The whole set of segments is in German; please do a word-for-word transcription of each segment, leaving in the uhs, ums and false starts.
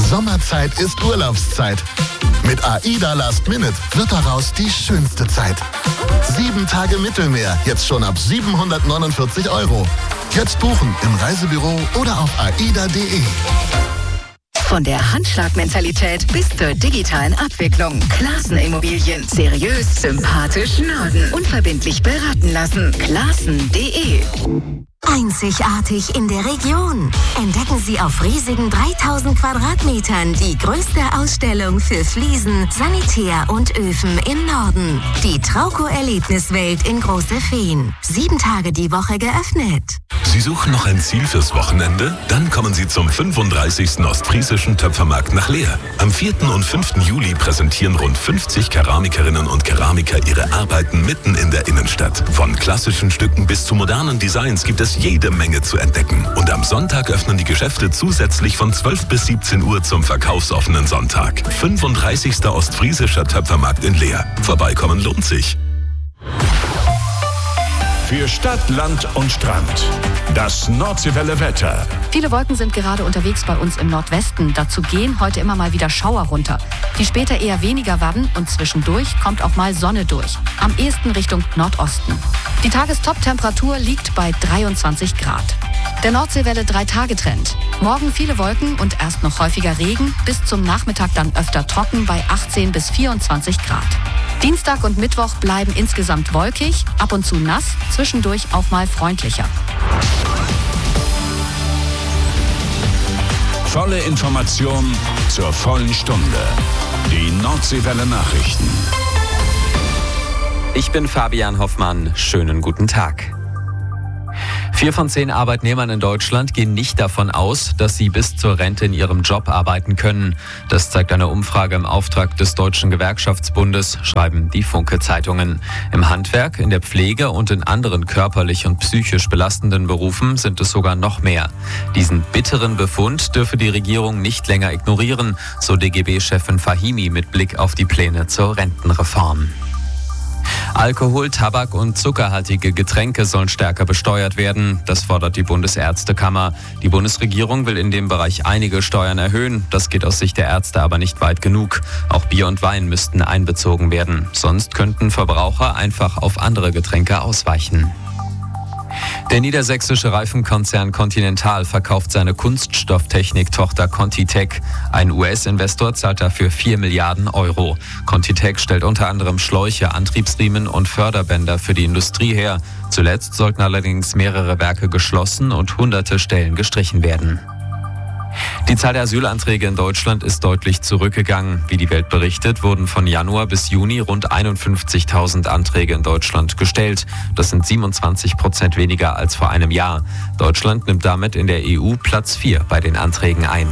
Sommerzeit ist Urlaubszeit. Mit AIDA Last Minute wird daraus die schönste Zeit. Sieben Tage Mittelmeer, jetzt schon ab siebenhundertneunundvierzig Euro. Jetzt buchen im Reisebüro oder auf aida punkt de. Von der Handschlagmentalität bis zur digitalen Abwicklung. Klassen Immobilien. Seriös, sympathisch, Norden. Unverbindlich beraten lassen. Klassen punkt de. Einzigartig in der Region. Entdecken Sie auf riesigen dreitausend Quadratmetern die größte Ausstellung für Fliesen, Sanitär und Öfen im Norden. Die Trauco-Erlebniswelt in Große Feen. Sieben Tage die Woche geöffnet. Sie suchen noch ein Ziel fürs Wochenende? Dann kommen Sie zum fünfunddreißigsten Ostfriesischen Töpfermarkt nach Leer. Am vierten und fünften Juli präsentieren rund fünfzig Keramikerinnen und Keramiker ihre Arbeiten mitten in der Innenstadt. Von klassischen Stücken bis zu modernen Designs gibt es jede Menge zu entdecken. Und am Sonntag öffnen die Geschäfte zusätzlich von zwölf bis siebzehn Uhr zum verkaufsoffenen Sonntag. fünfunddreißigster Ostfriesischer Töpfermarkt in Leer. Vorbeikommen lohnt sich. Für Stadt, Land und Strand. Das Nordseewelle Wetter. Viele Wolken sind gerade unterwegs bei uns im Nordwesten. Dazu gehen heute immer mal wieder Schauer runter, die später eher weniger werden und zwischendurch kommt auch mal Sonne durch. Am ehesten Richtung Nordosten. Die Tagestop-Temperatur liegt bei dreiundzwanzig Grad. Der Nordseewelle drei-Tage-Trend. Morgen viele Wolken und erst noch häufiger Regen. Bis zum Nachmittag dann öfter trocken bei achtzehn bis vierundzwanzig Grad. Dienstag und Mittwoch bleiben insgesamt wolkig, ab und zu nass, zwischendurch auch mal freundlicher. Volle Information zur vollen Stunde. Die Nordseewelle Nachrichten. Ich bin Fabian Hoffmann. Schönen guten Tag. Vier von zehn Arbeitnehmern in Deutschland gehen nicht davon aus, dass sie bis zur Rente in ihrem Job arbeiten können. Das zeigt eine Umfrage im Auftrag des Deutschen Gewerkschaftsbundes, schreiben die Funke-Zeitungen. Im Handwerk, in der Pflege und in anderen körperlich und psychisch belastenden Berufen sind es sogar noch mehr. Diesen bitteren Befund dürfe die Regierung nicht länger ignorieren, so D G B-Chefin Fahimi mit Blick auf die Pläne zur Rentenreform. Alkohol, Tabak und zuckerhaltige Getränke sollen stärker besteuert werden. Das fordert die Bundesärztekammer. Die Bundesregierung will in dem Bereich einige Steuern erhöhen. Das geht aus Sicht der Ärzte aber nicht weit genug. Auch Bier und Wein müssten einbezogen werden. Sonst könnten Verbraucher einfach auf andere Getränke ausweichen. Der niedersächsische Reifenkonzern Continental verkauft seine Kunststofftechnik-Tochter ContiTech. Ein U S-Investor zahlt dafür vier Milliarden Euro. ContiTech stellt unter anderem Schläuche, Antriebsriemen und Förderbänder für die Industrie her. Zuletzt sollten allerdings mehrere Werke geschlossen und hunderte Stellen gestrichen werden. Die Zahl der Asylanträge in Deutschland ist deutlich zurückgegangen. Wie die Welt berichtet, wurden von Januar bis Juni rund einundfünfzigtausend Anträge in Deutschland gestellt. Das sind siebenundzwanzig Prozent weniger als vor einem Jahr. Deutschland nimmt damit in der E U Platz vier bei den Anträgen ein.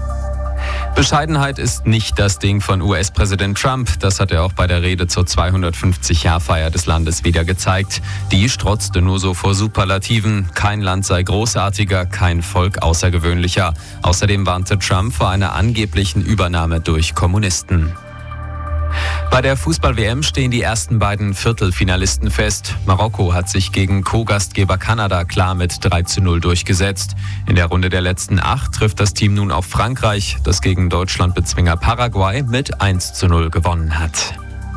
Bescheidenheit ist nicht das Ding von U S-Präsident Trump. Das hat er auch bei der Rede zur zweihundertfünfzig-Jahr-Feier des Landes wieder gezeigt. Die strotzte nur so vor Superlativen. Kein Land sei großartiger, kein Volk außergewöhnlicher. Außerdem warnte Trump vor einer angeblichen Übernahme durch Kommunisten. Bei der Fußball-W M stehen die ersten beiden Viertelfinalisten fest. Marokko hat sich gegen Co-Gastgeber Kanada klar mit drei zu null durchgesetzt. In der Runde der letzten acht trifft das Team nun auf Frankreich, das gegen Deutschland-Bezwinger Paraguay mit eins zu null gewonnen hat.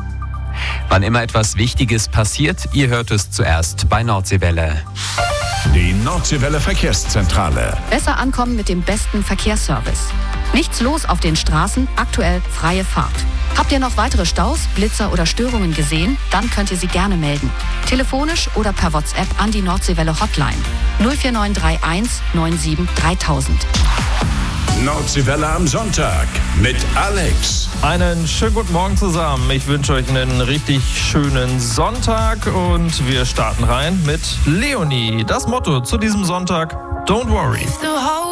Wann immer etwas Wichtiges passiert, ihr hört es zuerst bei Nordseewelle. Die Nordseewelle Verkehrszentrale. Besser ankommen mit dem besten Verkehrsservice. Nichts los auf den Straßen, aktuell freie Fahrt. Habt ihr noch weitere Staus, Blitzer oder Störungen gesehen? Dann könnt ihr sie gerne melden. Telefonisch oder per WhatsApp an die Nordseewelle Hotline null vier neun drei eins neun sieben dreitausend. Nordseewelle am Sonntag mit Alex. Einen schönen guten Morgen zusammen. Ich wünsche euch einen richtig schönen Sonntag und wir starten rein mit Leonie. Das Motto zu diesem Sonntag: Don't worry.